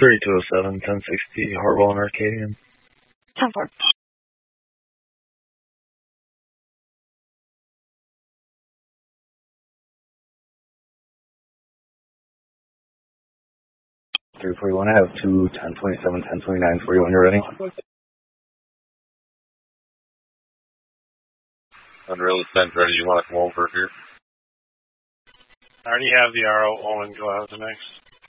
3207, 1060, Hartwell and Arcadian. 10-4. I have 2, 1027, 1029 for you when you're ready. Unreal Ascent ready. You want to come over here? I already have the RO Owen go out the next.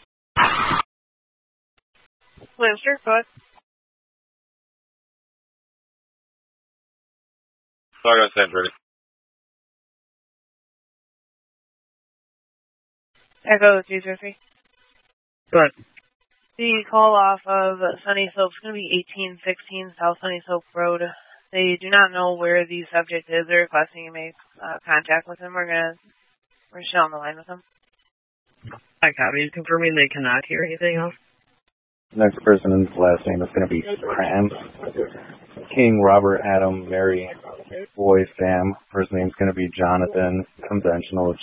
Lancer, go ahead. Unreal Ascent ready. Echo 203. Go ahead. The call off of Sunny Slope is going to be 1816 South Sunny Slope Road. They do not know where the subject is. They're requesting you make contact with them. We're still on the line with them. I copy. Confirming they cannot hear anything else. Next person's last name is going to be Krantz. King, Robert, Adam, Mary, Boy, Sam. First name's going to be Jonathan. Conventional,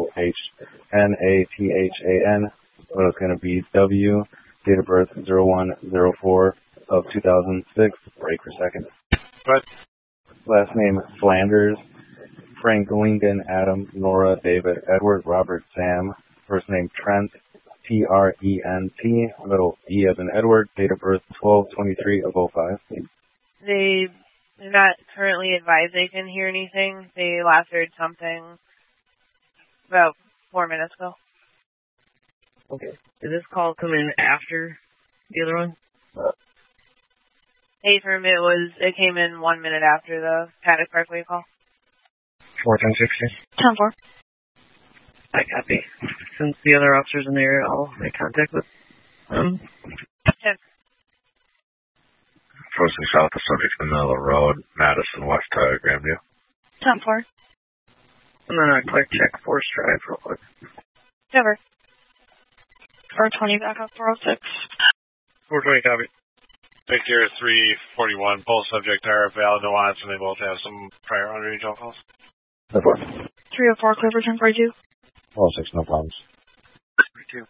JOHNATHAN. What is going to be W. Date of birth 0104 of 2006. Break for second. What? Last name Flanders. Frank Lincoln, Adam, Nora, David, Edward, Robert, Sam. First name Trent. TRENT. Little E as in Edward. Date of birth 12/23 of 05. They do not currently advise they can hear anything. They last heard something about 4 minutes ago. Okay. Did this call come in after the other one? Affirm, it came in 1 minute after the Paddock Parkway call. 41060. 10-4. I copy. Since the other officers in the area, I'll make contact with them. 10. Closing south of subject Manila Road, Madison, West Grandview. 10-4. And then I click check Force Drive real quick. Never. 420 back up 406. 420 copy. Victor 341. Both subject are valid no odds, and they both have some prior underage alcohols. 304 clear for 1042. 406, no problems. 32.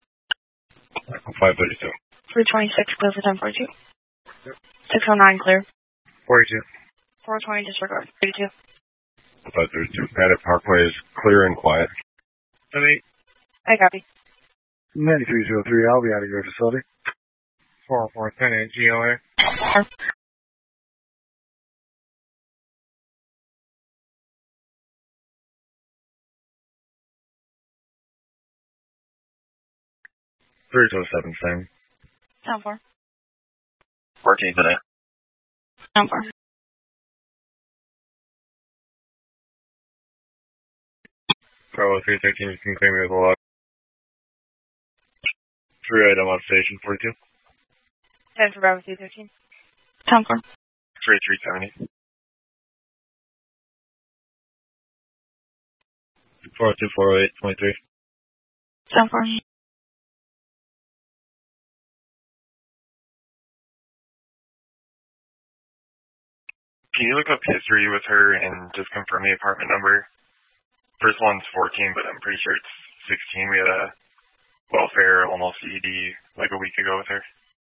532. 326 clear for 1042. 609 clear. 42. 420 disregard. 32. 532. Paddock Parkway is clear and quiet. 78. I copy. 9303, I'll be out of your facility. 4410 GOA. Same. 10-4. Working today. 10-4. Bravo 313, you can claim me with a log. 3 item on station 42. 10 for Bravo 313. 10-4. 3370. 402 408 23. 10-4. Can you look up history with her and just confirm the apartment number? First one's 14, but I'm pretty sure it's 16. We had a welfare, almost ED, like a week ago with her.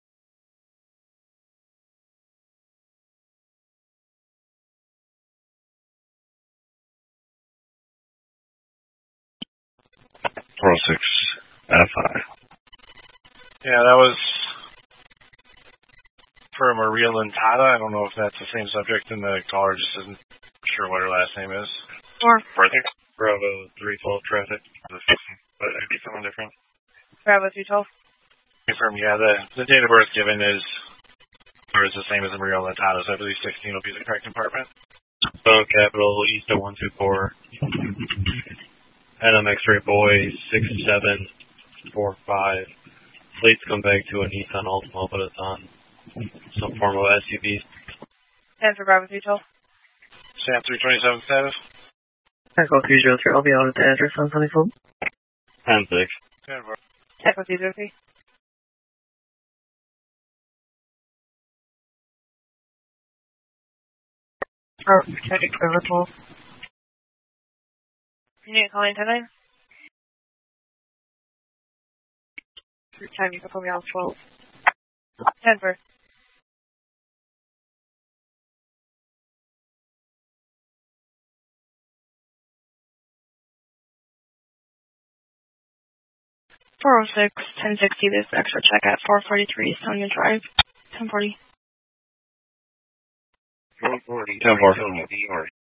FI. Yeah, that was for Maria Lentata. I don't know if that's the same subject, and the caller just isn't sure what her last name is. Bravo 312 traffic. But it'd be something different. Bravo 312. Confirm, yeah, the date of birth given is the same as the Maria Lentata, so I believe 16 will be the correct apartment. Phone capital East of 124. Adam X-ray boy 6745. Plates come back to a Nissan Altima, but it's on some form of SUV. 10 for Bravo 312. Sam 327 status. Echo 303, I'll be out at the address on Sunny Slope. 10-6. Echo 303. Check it, Bravo 12. Unit calling 10-9. Time you can put me on 12. 10 for. $406, 1060, this extra check at 443 Sonia Drive, 1040. 1040.